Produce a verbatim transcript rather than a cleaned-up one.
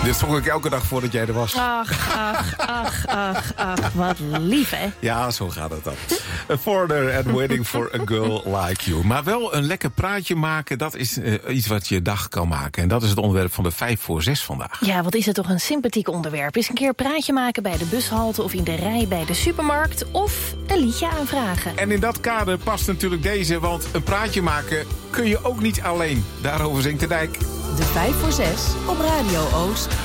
Dit zong ik elke dag voordat jij er was. Ach, ach, ach, ach, ach, wat lief, hè? Ja, zo gaat het dan. A foreigner and waiting for a girl like you. Maar wel een lekker praatje maken, dat is uh, iets wat je dag kan maken. En dat is het onderwerp van de vijf voor zes vandaag. Ja, wat is het toch een sympathiek onderwerp. Eens een keer een praatje maken bij de bushalte of in de rij bij de supermarkt. Of een liedje aanvragen. En in dat kader past natuurlijk deze, want een praatje maken kun je ook niet alleen. Daarover zingt de dijk. De vijf voor zes op Radio Oost.